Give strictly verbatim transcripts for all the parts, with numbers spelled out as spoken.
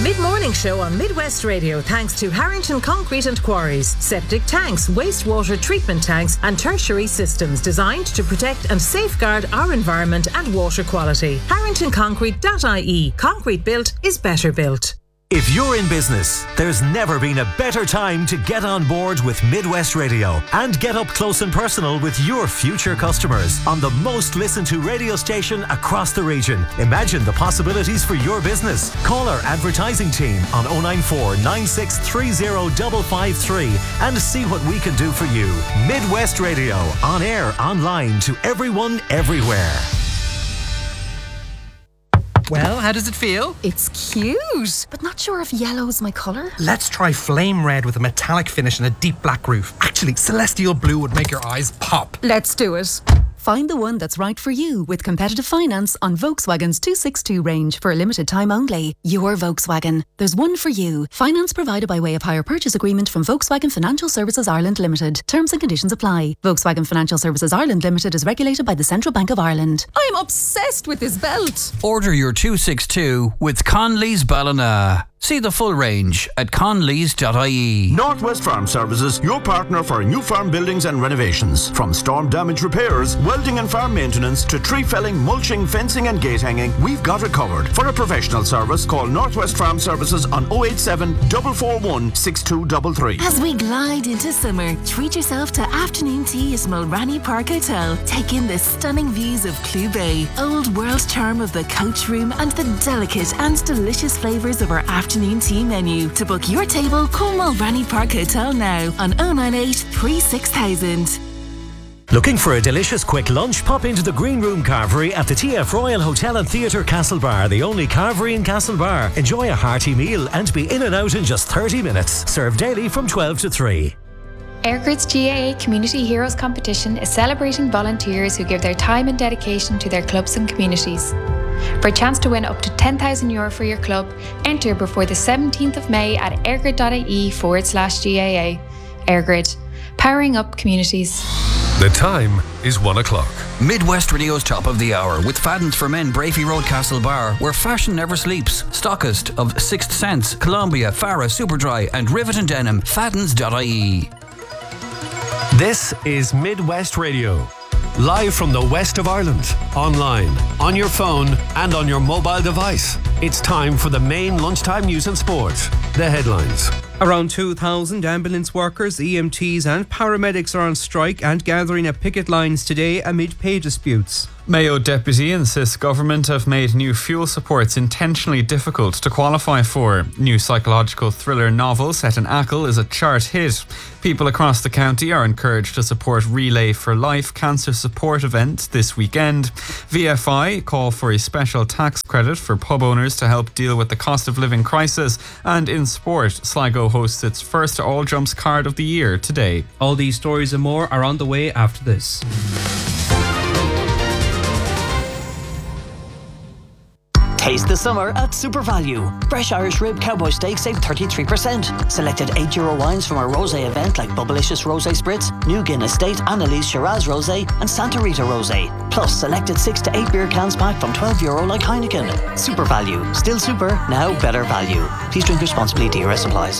mid-morning show on Midwest Radio thanks to Harrington Concrete and Quarries. Septic tanks, wastewater treatment tanks and tertiary systems designed to protect and safeguard our environment and water quality. harrington concrete dot I E. Concrete built is better built. If you're in business, there's never been a better time to get on board with Midwest Radio and get up close and personal with your future customers on the most listened to radio station across the region. Imagine the possibilities for your business. Call our advertising team on oh nine four, nine six three oh, five five three and see what we can do for you. Midwest Radio, on air, online, to everyone, everywhere. Well, how does it feel? It's cute, but not sure if yellow's my colour. Let's try flame red with a metallic finish and a deep black roof. Actually, celestial blue would make your eyes pop. Let's do it. Find the one that's right for you with competitive finance on Volkswagen's two sixty-two range for a limited time only. Your Volkswagen. There's one for you. Finance provided by way of hire purchase agreement from Volkswagen Financial Services Ireland Limited. Terms and conditions apply. Volkswagen Financial Services Ireland Limited is regulated by the Central Bank of Ireland. I'm obsessed with this belt. Order your two sixty-two with Conley's Ballina. See the full range at conleys dot I E. Northwest Farm Services, your partner for new farm buildings and renovations. From storm damage repairs, welding and farm maintenance to tree felling, mulching, fencing and gate hanging, we've got it covered. For a professional service, call Northwest Farm Services on oh eight seven, four four one, six two three three. As we glide into summer, treat yourself to afternoon tea at Mulranny Park Hotel. Take in the stunning views of Clew Bay, old world charm of the coach room and the delicate and delicious flavours of our afternoon tea menu. To book your table, call Mulranny Park Hotel now on oh nine eight, three six thousand. Looking for a delicious quick lunch? Pop into the Green Room Carvery at the T F Royal Hotel and Theatre Castlebar, the only carvery in Castlebar. Enjoy a hearty meal and be in and out in just thirty minutes. Served daily from twelve to three. Airgrid's G A A Community Heroes Competition is celebrating volunteers who give their time and dedication to their clubs and communities. For a chance to win up to ten thousand euro for your club, enter before the seventeenth of May at airgrid.ie forward slash GAA. Airgrid, powering up communities. The time is one o'clock. Midwest Radio's top of the hour with Fadden's for Men, Brafey Road, Castlebar, where fashion never sleeps. Stockist of Sixth Sense, Columbia, Farah, Superdry and Rivet and Denim. Faddens dot I E. This is Midwest Radio. Live from the west of Ireland, online, on your phone and on your mobile device. It's time for the main lunchtime news and sport. The headlines. Around two thousand ambulance workers, E M Ts and paramedics are on strike and gathering at picket lines today amid pay disputes. Mayo Deputy insists government have made new fuel supports intentionally difficult to qualify for. New psychological thriller novel set in Achill is a chart hit. People across the county are encouraged to support Relay for Life cancer support event this weekend. V F I call for a special tax credit for pub owners to help deal with the cost of living crisis. And in sport, Sligo hosts its first All Jumps card of the year today. All these stories and more are on the way after this. Taste the summer at Super Value. Fresh Irish Rib Cowboy Steak save thirty-three percent. Selected eight euro wines from our rosé event like Bubblicious Rosé Spritz, New Guinness State, Annalise Shiraz Rosé and Santa Rita Rosé. Plus selected six to eight beer cans pack from twelve euro like Heineken. Super Value. Still super, now better value. Please drink responsibly. D R S applies.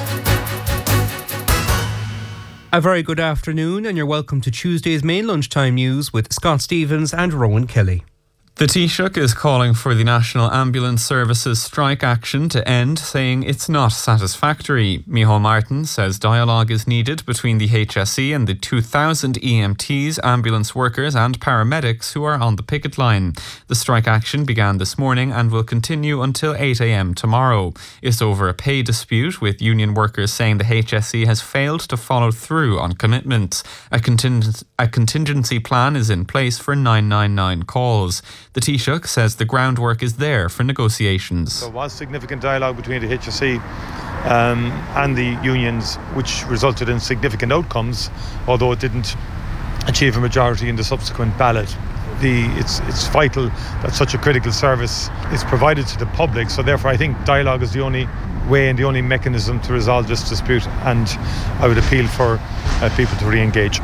A very good afternoon and you're welcome to Tuesday's main lunchtime news with Scott Stevens and Rowan Kelly. The Taoiseach is calling for the National Ambulance Services strike action to end, saying it's not satisfactory. Micheál Martin says dialogue is needed between the H S E and the two thousand E M Ts, ambulance workers and paramedics who are on the picket line. The strike action began this morning and will continue until eight a.m. tomorrow. It's over a pay dispute, with union workers saying the H S E has failed to follow through on commitments. A, conting- a contingency plan is in place for nine nine nine calls. The Taoiseach says the groundwork is there for negotiations. There was significant dialogue between the H S E um, and the unions, which resulted in significant outcomes, although it didn't achieve a majority in the subsequent ballot. The, it's, it's vital that such a critical service is provided to the public, so therefore I think dialogue is the only way and the only mechanism to resolve this dispute, and I would appeal for uh, people to re-engage.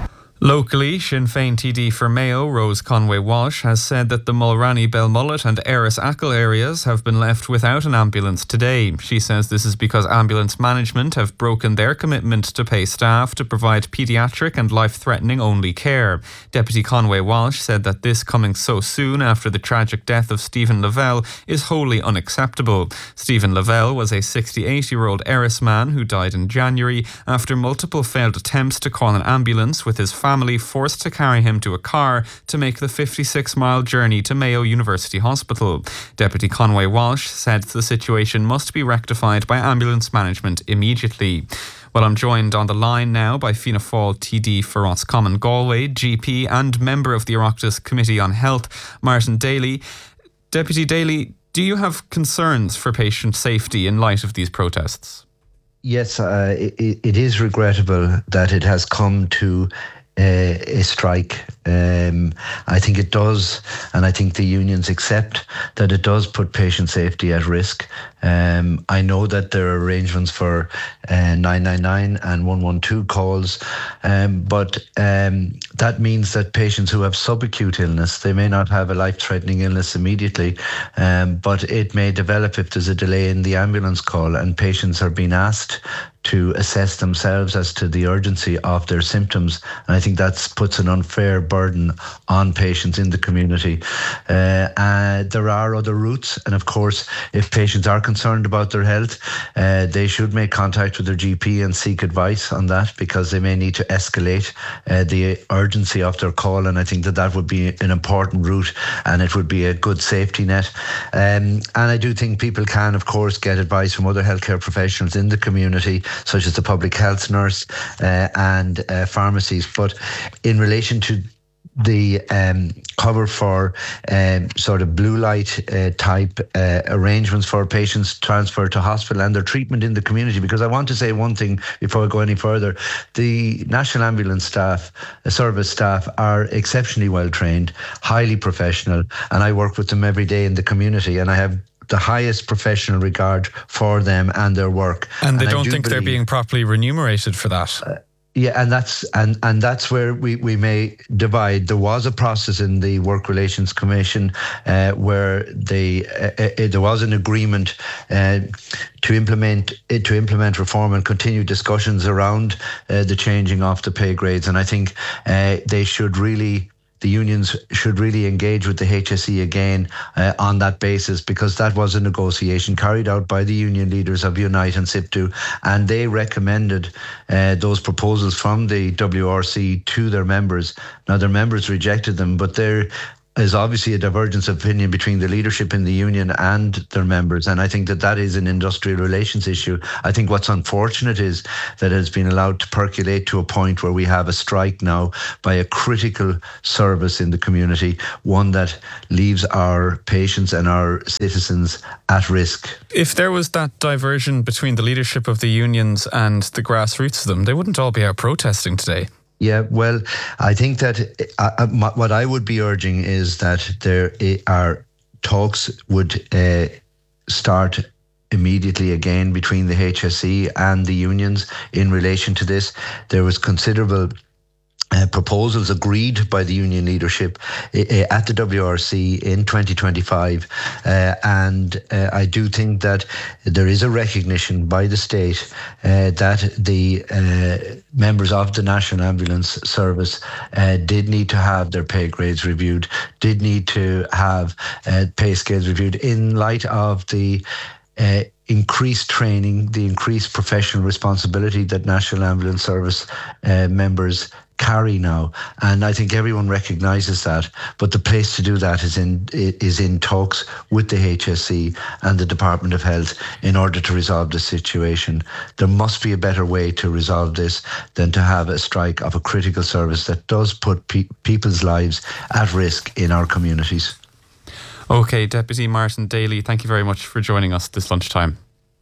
Locally, Sinn Féin T D for Mayo, Rose Conway-Walsh, has said that the Mulranny, Belmullet and Erris-Ackle areas have been left without an ambulance today. She says this is because ambulance management have broken their commitment to pay staff to provide paediatric and life-threatening only care. Deputy Conway-Walsh said that this coming so soon after the tragic death of Stephen Lavelle is wholly unacceptable. Stephen Lavelle was a sixty-eight-year-old Erris man who died in January after multiple failed attempts to call an ambulance, with his family family forced to carry him to a car to make the fifty-six mile journey to Mayo University Hospital. Deputy Conway-Walsh said the situation must be rectified by ambulance management immediately. Well, I'm joined on the line now by Fianna Fáil T D for Roscommon Galway, G P and member of the Oireachtas Committee on Health, Martin Daly. Deputy Daly, do you have concerns for patient safety in light of these protests? Yes, uh, it, it is regrettable that it has come to Uh, a strike. Um, I think it does, and I think the unions accept that it does put patient safety at risk. Um, I know that there are arrangements for uh, nine nine nine and one one two calls, um, but um, that means that patients who have subacute illness, they may not have a life-threatening illness immediately, um, but it may develop if there's a delay in the ambulance call, and patients are being asked to assess themselves as to the urgency of their symptoms. And I think that puts an unfair burden on patients in the community. Uh, uh, there are other routes. And of course, if patients are concerned about their health, uh, they should make contact with their G P and seek advice on that, because they may need to escalate uh, the urgency of their call. And I think that that would be an important route, and it would be a good safety net. Um, and I do think people can, of course, get advice from other healthcare professionals in the community, such as the public health nurse uh, and uh, pharmacies. But in relation to the um, cover for um, sort of blue light uh, type uh, arrangements for patients transferred to hospital and their treatment in the community, because I want to say one thing before I go any further. The National Ambulance staff, uh, service staff, are exceptionally well trained, highly professional, and I work with them every day in the community, and I have the highest professional regard for them and their work. And they and don't do think believe, they're being properly remunerated for that? Uh, Yeah, and that's and, and that's where we, we may divide. There was a process in the Work Relations Commission uh, where they uh, uh, there was an agreement uh, to implement uh, to implement reform and continue discussions around uh, the changing of the pay grades. And I think uh, they should really. The unions should really engage with the H S E again uh, on that basis, because that was a negotiation carried out by the union leaders of Unite and SIPTU, and they recommended uh, those proposals from the W R C to their members. Now, their members rejected them, but there is obviously a divergence of opinion between the leadership in the union and their members, and I think that that is an industrial relations issue. I think what's unfortunate is that it has been allowed to percolate to a point where we have a strike now by a critical service in the community, one that leaves our patients and our citizens at risk. If there was that diversion between the leadership of the unions and the grassroots of them, they wouldn't all be out protesting today. Yeah, well, I think that uh, what I would be urging is that there are talks would uh, start immediately again between the H S E and the unions in relation to this. There was considerable Uh, proposals agreed by the union leadership uh, at the W R C in twenty twenty-five, uh, and uh, I do think that there is a recognition by the state uh, that the uh, members of the National Ambulance Service uh, did need to have their pay grades reviewed, did need to have uh, pay scales reviewed in light of the uh, increased training, the increased professional responsibility that National Ambulance Service uh, members carry now, and I think everyone recognises that. But the place to do that is in is in talks with the H S E and the Department of Health in order to resolve the situation. There must be a better way to resolve this than to have a strike of a critical service that does put pe- people's lives at risk in our communities. Okay, Deputy Martin Daly, thank you very much for joining us this lunchtime.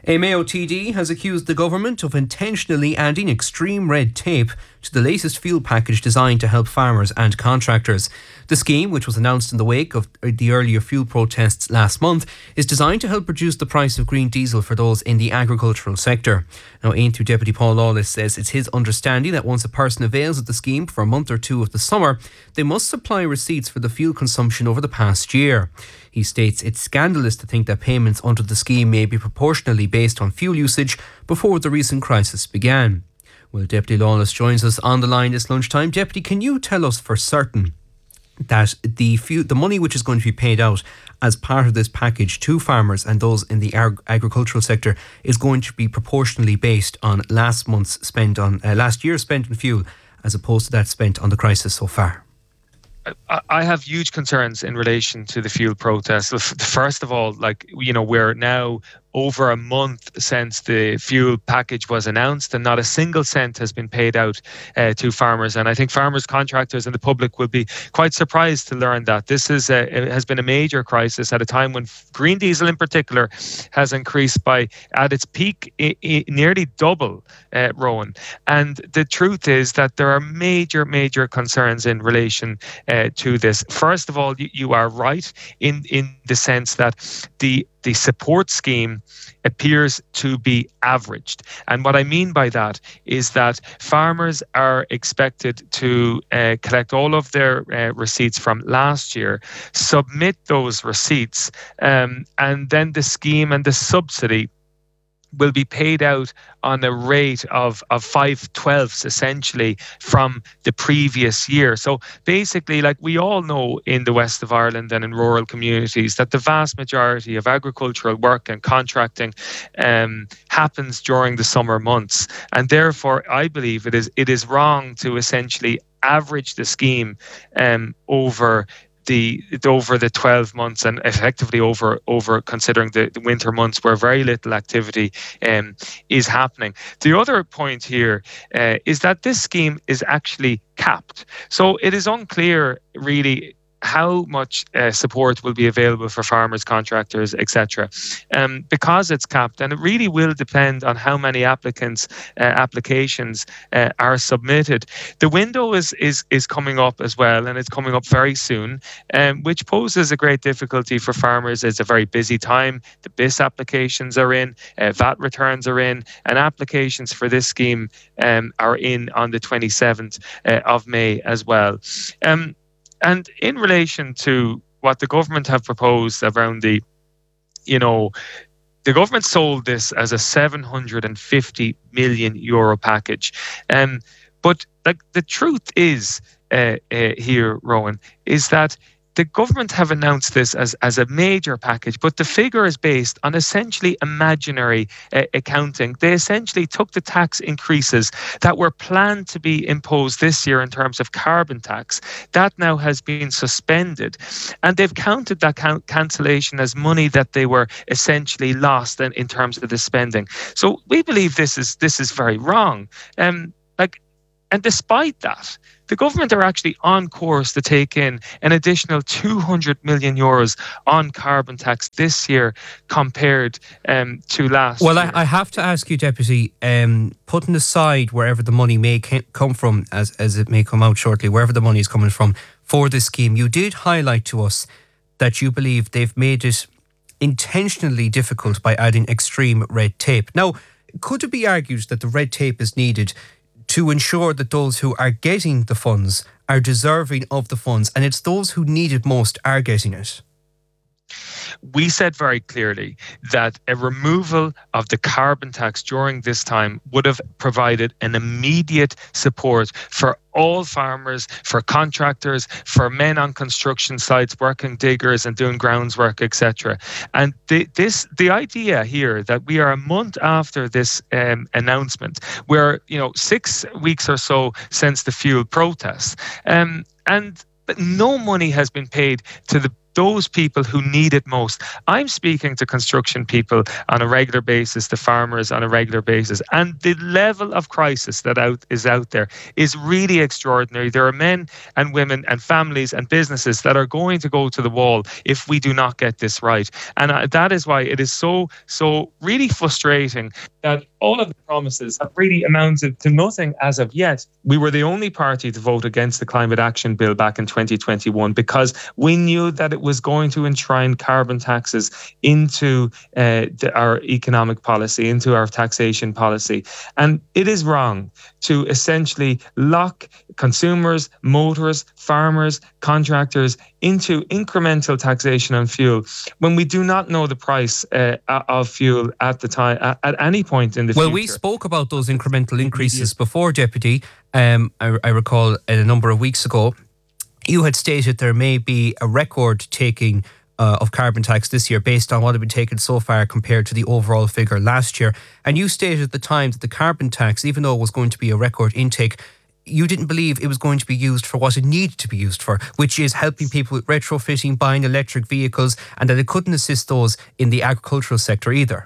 A Mayo T D has accused the government of intentionally adding extreme red tape to the latest fuel package designed to help farmers and contractors. The scheme, which was announced in the wake of the earlier fuel protests last month, is designed to help reduce the price of green diesel for those in the agricultural sector. Now, Aontú Deputy Paul Lawless says it's his understanding that once a person avails of the scheme for a month or two of the summer, they must supply receipts for the fuel consumption over the past year. He states it's scandalous to think that payments under the scheme may be proportionally based on fuel usage before the recent crisis began. Well, Deputy Lawless joins us on the line this lunchtime. Deputy, can you tell us for certain that the fuel, the money which is going to be paid out as part of this package to farmers and those in the ag- agricultural sector is going to be proportionally based on last month's spent on uh, last year's spent on fuel as opposed to that spent on the crisis so far? I have huge concerns in relation to the fuel protests. First of all, like, you know, we're now over a month since the fuel package was announced and not a single cent has been paid out uh, to farmers. And I think farmers, contractors and the public will be quite surprised to learn that this is a, it has been a major crisis at a time when green diesel in particular has increased by, at its peak, I- I nearly double, uh, Rowan. And the truth is that there are major, major concerns in relation uh, to this. First of all, you, you are right in, in the sense that the the support scheme appears to be averaged. And what I mean by that is that farmers are expected to uh, collect all of their uh, receipts from last year, submit those receipts, um, and then the scheme and the subsidy will be paid out on a rate of, of five twelfths essentially from the previous year. So basically, like we all know in the west of Ireland and in rural communities that the vast majority of agricultural work and contracting um, happens during the summer months. And therefore, I believe it is it is wrong to essentially average the scheme um, over the over the twelve months and effectively over over considering the, the winter months where very little activity um, is happening. The other point here uh, is that this scheme is actually capped. So it is unclear really how much uh, support will be available for farmers, contractors, et cetera. Um, because it's capped, and it really will depend on how many applicants, uh, applications uh, are submitted. The window is is is coming up as well, and it's coming up very soon, um, which poses a great difficulty for farmers. It's a very busy time. The B I S applications are in, uh, V A T returns are in, and applications for this scheme um, are in on the twenty-seventh uh, of May as well. Um, And in relation to what the government have proposed around the, you know, the government sold this as a seven hundred fifty million euro package. Um, but like the truth is uh, uh, here, Rowan, is that the government have announced this as, as a major package, but the figure is based on essentially imaginary uh, accounting. They essentially took the tax increases that were planned to be imposed this year in terms of carbon tax. That now has been suspended. And they've counted that can- cancellation as money that they were essentially lost in, in terms of the spending. So we believe this is this is very wrong. Um, like, and despite that, the government are actually on course to take in an additional two hundred million euros on carbon tax this year compared um, to last well, year. Well, I, I have to ask you, Deputy, um, putting aside wherever the money may ca- come from, as, as it may come out shortly, wherever the money is coming from for this scheme, you did highlight to us that you believe they've made it intentionally difficult by adding extreme red tape. Now, could it be argued that the red tape is needed to ensure that those who are getting the funds are deserving of the funds, and it's those who need it most are getting it? We said very clearly that a removal of the carbon tax during this time would have provided an immediate support for all farmers, for contractors, for men on construction sites, working diggers and doing grounds work, et cetera. And the, this, the idea here that we are a month after this um, announcement, we're you know six weeks or so since the fuel protests, um, and but no money has been paid to the those people who need it most. I'm speaking to construction people on a regular basis, to farmers on a regular basis, and the level of crisis that out is out there is really extraordinary. There are men and women and families and businesses that are going to go to the wall if we do not get this right. And uh, that is why it is so, so really frustrating that all of the promises have really amounted to nothing as of yet. We were the only party to vote against the Climate Action Bill back in twenty twenty-one because we knew that it was going to enshrine carbon taxes into uh, the, our economic policy, into our taxation policy. And it is wrong to essentially lock consumers, motorists, farmers, contractors into incremental taxation on fuel when we do not know the price uh, of fuel at the time, at, at any point in the well, future. Well, we spoke about those incremental increases before, Deputy. Um, I, I recall a number of weeks ago, you had stated there may be a record taking uh, of carbon tax this year based on what had been taken so far compared to the overall figure last year. And you stated at the time that the carbon tax, even though it was going to be a record intake, you didn't believe it was going to be used for what it needed to be used for, which is helping people with retrofitting, buying electric vehicles, and that it couldn't assist those in the agricultural sector either.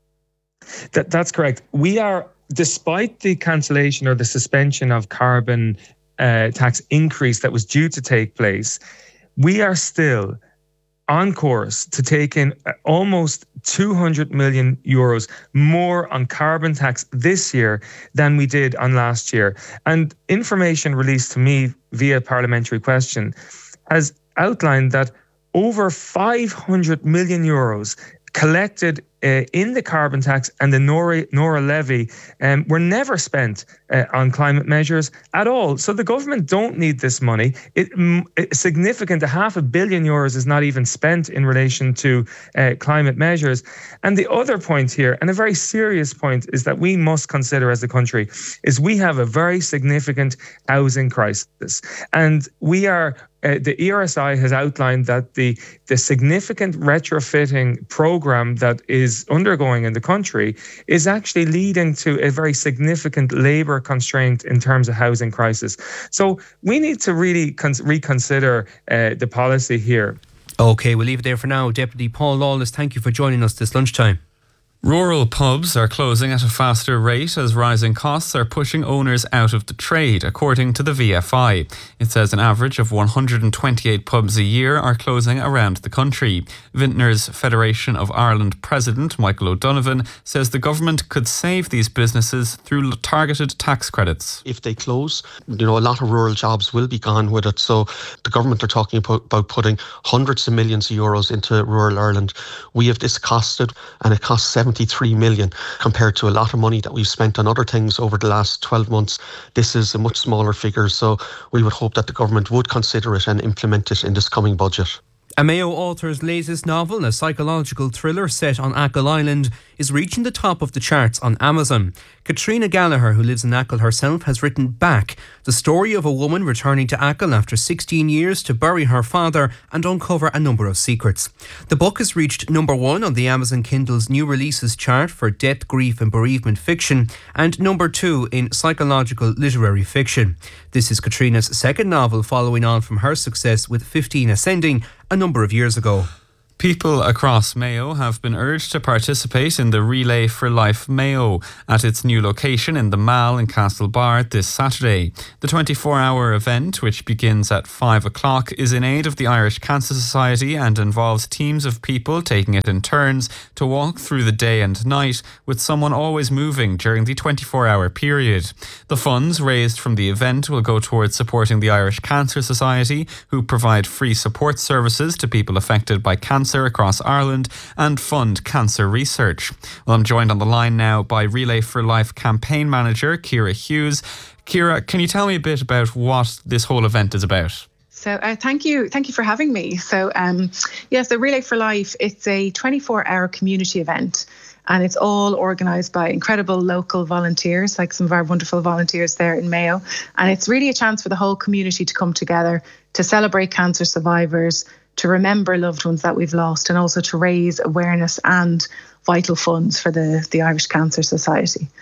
That, that's correct. We are, despite the cancellation or the suspension of carbon uh, tax increase that was due to take place, we are still on course to take in almost two hundred million euros more on carbon tax this year than we did on last year. And information released to me via parliamentary question has outlined that over five hundred million euros collected uh, in the carbon tax and the Nora, Nora levy um, were never spent uh, on climate measures at all. So the government don't need this money. It, m- it's significant, a half a billion euros is not even spent in relation to uh, climate measures. And the other point here, and a very serious point, is that we must consider as a country, is we have a very significant housing crisis. And we are Uh, the E R S I has outlined that the, the significant retrofitting program that is undergoing in the country is actually leading to a very significant labour constraint in terms of housing crisis. So we need to really con- reconsider uh, the policy here. OK, we'll leave it there for now. Deputy Paul Lawless, thank you for joining us this lunchtime. Rural pubs are closing at a faster rate as rising costs are pushing owners out of the trade, according to the V F I. It says an average of one hundred twenty-eight pubs a year are closing around the country. Vintners Federation of Ireland President Michael O'Donovan says the government could save these businesses through targeted tax credits. If they close, you know, a lot of rural jobs will be gone with it. So the government are talking about, about putting hundreds of millions of euros into rural Ireland. We have this costed, and it costs seventy-three million compared to a lot of money that we've spent on other things over the last twelve months. This is a much smaller figure, so we would hope that the government would consider it and implement it in this coming budget. A Mayo author's latest novel, a psychological thriller set on Achill Island, is reaching the top of the charts on Amazon. Katrina Gallagher, who lives in Achill herself, has written Back, the story of a woman returning to Achill after sixteen years to bury her father and uncover a number of secrets. The book has reached number one on the Amazon Kindle's new releases chart for death, grief and bereavement fiction, and number two in psychological literary fiction. This is Katrina's second novel, following on from her success with fifteen Ascending a number of years ago. People across Mayo have been urged to participate in the Relay for Life Mayo at its new location in the Mall in Castlebar this Saturday. The twenty-four hour event, which begins at five o'clock, is in aid of the Irish Cancer Society and involves teams of people taking it in turns to walk through the day and night, with someone always moving during the twenty-four hour period. The funds raised from the event will go towards supporting the Irish Cancer Society, who provide free support services to people affected by cancer across Ireland and fund cancer research. Well, I'm joined on the line now by Relay for Life campaign manager Ciara Hughes. Ciara, can you tell me a bit about what this whole event is about? So uh, thank you. Thank you for having me. So um, yes, the Relay for Life, it's a twenty-four hour community event. And it's all organised by incredible local volunteers, like some of our wonderful volunteers there in Mayo. And it's really a chance for the whole community to come together to celebrate cancer survivors, to remember loved ones that we've lost, and also to raise awareness and vital funds for the, the Irish Cancer Society.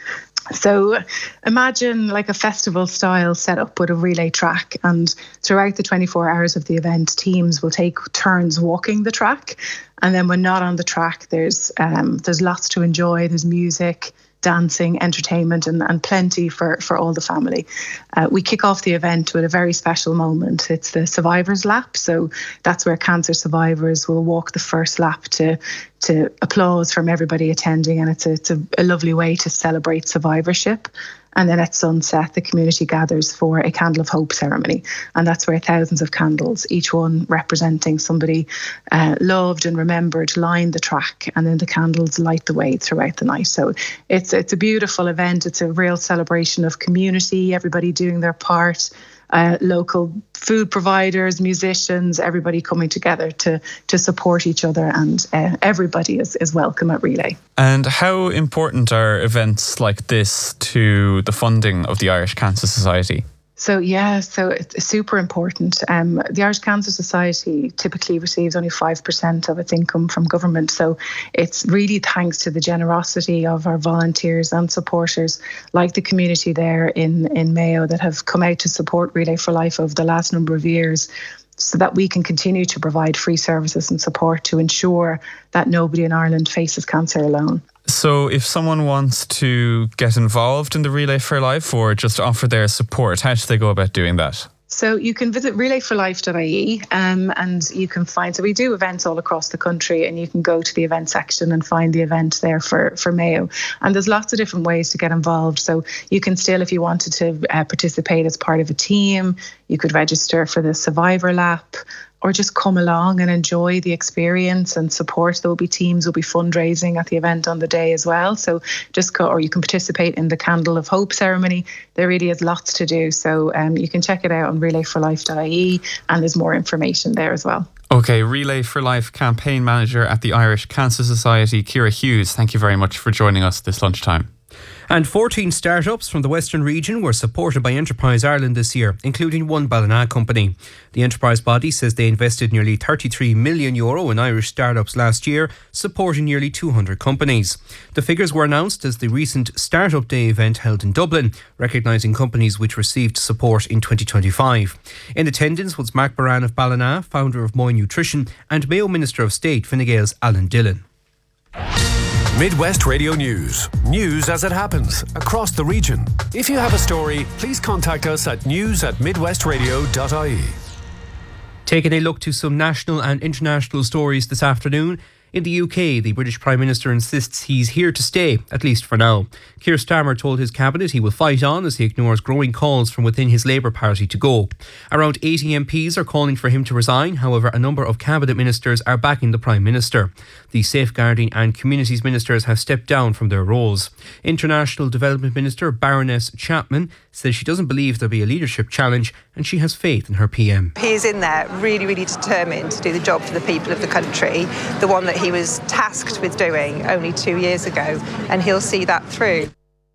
So imagine like a festival style setup with a relay track, and throughout the twenty-four hours of the event, teams will take turns walking the track. And then when not on the track, there's um, there's lots to enjoy. There's music, dancing, entertainment, and, and plenty for, for all the family. Uh, we kick off the event with a very special moment. It's the Survivors Lap. So that's where cancer survivors will walk the first lap to to applause from everybody attending. And it's a, it's a, a lovely way to celebrate survivorship. And then at sunset, the community gathers for a Candle of Hope ceremony. And that's where thousands of candles, each one representing somebody uh, loved and remembered, line the track. And then the candles light the way throughout the night. So it's, it's a beautiful event. It's a real celebration of community, everybody doing their part. Uh, local food providers, musicians, everybody coming together to to support each other, and uh, everybody is, is welcome at Relay. And how important are events like this to the funding of the Irish Cancer Society? So yeah, so it's super important. Um, the Irish Cancer Society typically receives only five percent of its income from government. So it's really thanks to the generosity of our volunteers and supporters, like the community there in, in Mayo, that have come out to support Relay for Life over the last number of years, so that we can continue to provide free services and support to ensure that nobody in Ireland faces cancer alone. So if someone wants to get involved in the Relay for Life or just offer their support, how should they go about doing that? So you can visit relay for life dot I E um, and you can find, so we do events all across the country, and you can go to the event section and find the event there for, for Mayo. And there's lots of different ways to get involved. So you can still, if you wanted to uh, participate as part of a team, you could register for the Survivor Lap, or just come along and enjoy the experience and support. There will be teams, there will be fundraising at the event on the day as well. So just go, or you can participate in the Candle of Hope ceremony. There really is lots to do. So um, you can check it out on relay for life dot I E, and there's more information there as well. Okay, Relay for Life campaign manager at the Irish Cancer Society, Ciara Hughes, thank you very much for joining us this lunchtime. And fourteen startups from the Western region were supported by Enterprise Ireland this year, including one Ballina company. The enterprise body says they invested nearly thirty-three million euro in Irish startups last year, supporting nearly two hundred companies. The figures were announced as the recent Startup Day event held in Dublin, recognising companies which received support in twenty twenty-five. In attendance was Mark Baran of Ballina, founder of Moy Nutrition, and Mayo Minister of State Fine Gael's Alan Dillon. Midwest Radio News. News as it happens across the region. If you have a story, please contact us at news at midwest radio dot I E. Taking a look to some national and international stories this afternoon. In the U K, the British Prime Minister insists he's here to stay, at least for now. Keir Starmer told his cabinet he will fight on as he ignores growing calls from within his Labour Party to go. Around eighty M Ps are calling for him to resign. However, a number of cabinet ministers are backing the Prime Minister. The Safeguarding and Communities ministers have stepped down from their roles. International Development Minister Baroness Chapman says she doesn't believe there'll be a leadership challenge, and she has faith in her P M. He's in there really, really determined to do the job for the people of the country, the one that he was tasked with doing only two years ago, and he'll see that through.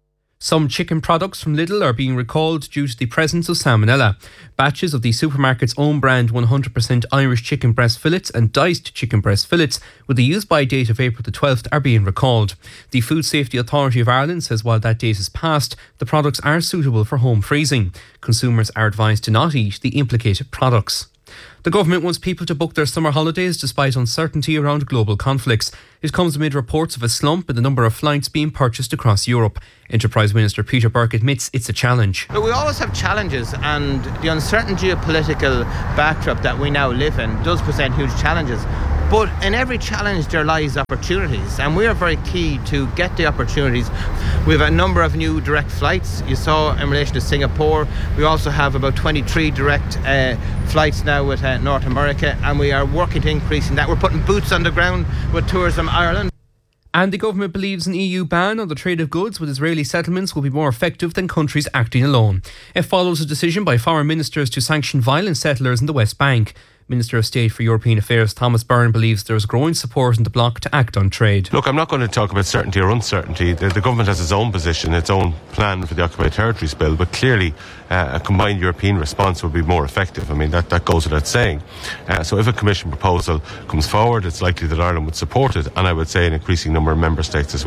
Some chicken products from Lidl are being recalled due to the presence of salmonella. Batches of the supermarket's own brand one hundred percent Irish chicken breast fillets and diced chicken breast fillets with the use-by date of April the twelfth are being recalled. The Food Safety Authority of Ireland says while that date is passed, the products are suitable for home freezing. Consumers are advised to not eat the implicated products. The government wants people to book their summer holidays despite uncertainty around global conflicts. It comes amid reports of a slump in the number of flights being purchased across Europe. Enterprise Minister Peter Burke admits it's a challenge. But we always have challenges, and the uncertain geopolitical backdrop that we now live in does present huge challenges. But in every challenge there lies opportunities, and we are very key to get the opportunities. We have a number of new direct flights. You saw in relation to Singapore. We also have about twenty-three direct uh, flights now with uh, North America, and we are working to increasing that. We're putting boots on the ground with Tourism Ireland. And the government believes an E U ban on the trade of goods with Israeli settlements will be more effective than countries acting alone. It follows a decision by foreign ministers to sanction violent settlers in the West Bank. Minister of State for European Affairs Thomas Byrne believes there is growing support in the bloc to act on trade. Look, I'm not going to talk about certainty or uncertainty. The, the government has its own position, its own plan for the Occupied Territories Bill, but clearly uh, a combined European response would be more effective. I mean, that, that goes without saying. Uh, so if a Commission proposal comes forward, it's likely that Ireland would support it, and I would say an increasing number of Member States as well.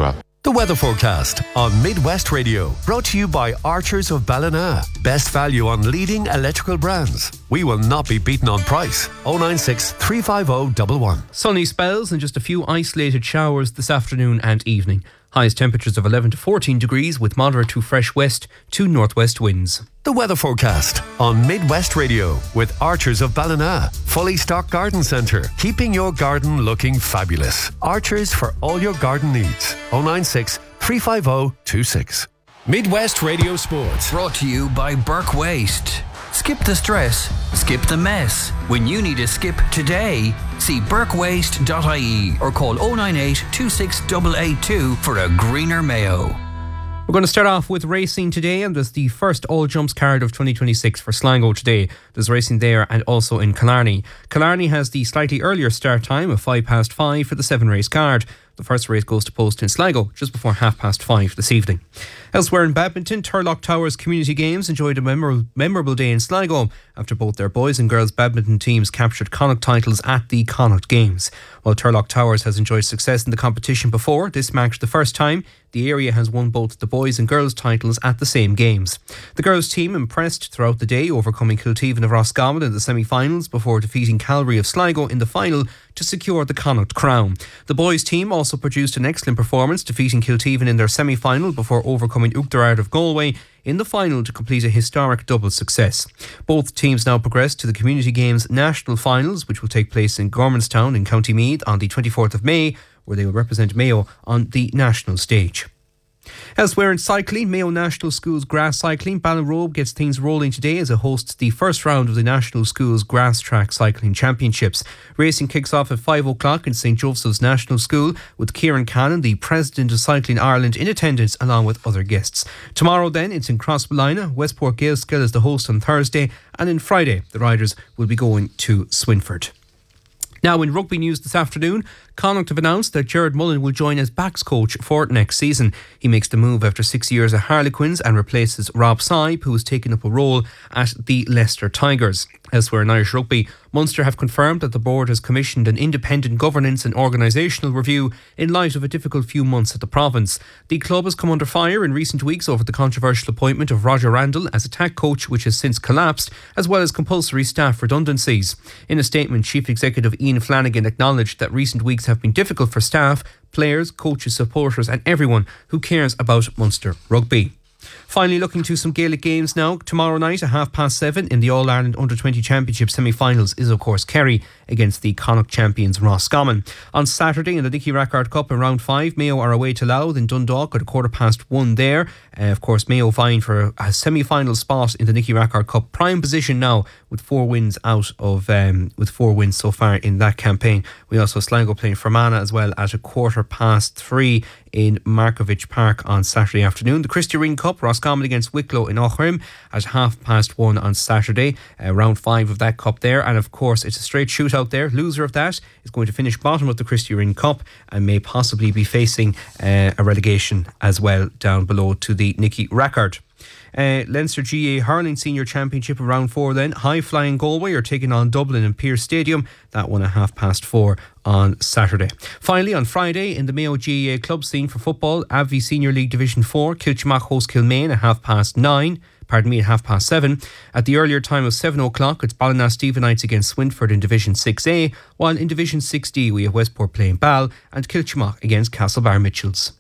The weather forecast on Midwest Radio, brought to you by Archers of Ballina. Best value on leading electrical brands. We will not be beaten on price. oh nine six, three five oh, one one. Sunny spells and just a few isolated showers this afternoon and evening. Highest temperatures of eleven to fourteen degrees with moderate to fresh west to northwest winds. The weather forecast on Midwest Radio with Archers of Ballina. Fully stocked garden centre, keeping your garden looking fabulous. Archers for all your garden needs. oh nine six, three five oh, two six. Midwest Radio Sports. Brought to you by Burke Waste. Skip the stress, skip the mess. When you need a skip today, see burke waste dot I E or call oh nine eight, two six eight eight two for a greener Mayo. We're going to start off with racing today, and there's the first all jumps card of twenty twenty-six for Sligo today. There's racing there and also in Killarney. Killarney has the slightly earlier start time of five past five for the seven race card. The first race goes to post in Sligo just before half past five this evening. Elsewhere in badminton, Turlough Towers Community Games enjoyed a memorable, memorable day in Sligo after both their boys and girls badminton teams captured Connacht titles at the Connacht Games. While Turlough Towers has enjoyed success in the competition before, this marked the first time the area has won both the boys and girls titles at the same games. The girls team impressed throughout the day, overcoming Kilteven of Roscommon in the semi-finals before defeating Calvary of Sligo in the final to secure the Connacht crown. The boys team also produced an excellent performance, defeating Kilteven in their semi-final before overcoming Uachtarard of Galway in the final to complete a historic double success. Both teams now progress to the Community Games National Finals, which will take place in Gormanstown in County Meath on the twenty-fourth of May, where they will represent Mayo on the national stage. Elsewhere in cycling, Mayo National Schools Grass Cycling, Ballinrobe gets things rolling today as it hosts the first round of the National Schools Grass Track Cycling Championships. Racing kicks off at five o'clock in St Joseph's National School with Kieran Cannon, the President of Cycling Ireland, in attendance along with other guests. Tomorrow then it's in Crossmolina. Westport Gaelskill is the host on Thursday, and on Friday the riders will be going to Swinford. Now, in rugby news this afternoon, Connacht have announced that Gerard Mullen will join as backs coach for next season. He makes the move after six years at Harlequins and replaces Rob Sibe, who has taken up a role at the Leicester Tigers. Elsewhere in Irish rugby, Munster have confirmed that the board has commissioned an independent governance and organisational review in light of a difficult few months at the province. The club has come under fire in recent weeks over the controversial appointment of Roger Randall as attack coach, which has since collapsed, as well as compulsory staff redundancies. In a statement, Chief Executive Ian Flanagan acknowledged that recent weeks have been difficult for staff, players, coaches, supporters and everyone who cares about Munster rugby. Finally, looking to some Gaelic games now. Tomorrow night at half past seven in the All-Ireland Under twenty Championship semi-finals is of course Kerry against the Connacht champions Roscommon. On Saturday in the Nicky Rackard Cup in round five, Mayo are away to Louth in Dundalk at a quarter past one there. Uh, of course, Mayo vying for a semi-final spot in the Nicky Rackard Cup. Prime position now with four wins out of um, with four wins so far in that campaign. We also have Sligo playing Fermanagh as well at a quarter past three in Markovich Park on Saturday afternoon. The Christy Ring Cup, Roscommon against Wicklow in Aughrim at half past one on Saturday. Uh, round five of that cup there, and of course it's a straight shootout there. Loser of that is going to finish bottom of the Christy Ring Cup and may possibly be facing uh, a relegation as well down below to the Nicky Rackard. Uh, Leinster G A Hurling Senior Championship of round four then. High Flying Galway are taking on Dublin in Pearse Stadium. That one at half past four on Saturday. Finally, on Friday in the Mayo G A A club scene for football, A V Senior League Division four, Kilchmach hosts Kilmaine at half past nine. Pardon me, at half past seven. At the earlier time of seven o'clock, it's Ballina Stephenites against Swinford in Division six A, while in Division six D we have Westport playing Ball and Kilchmach against Castlebar Mitchells.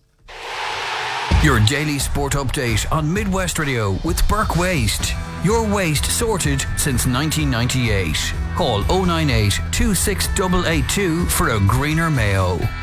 Your daily sport update on Midwest Radio with Burke Waste. Your waste sorted since nineteen ninety-eight. Call oh nine eight, two six eight eight two for a greener Mayo.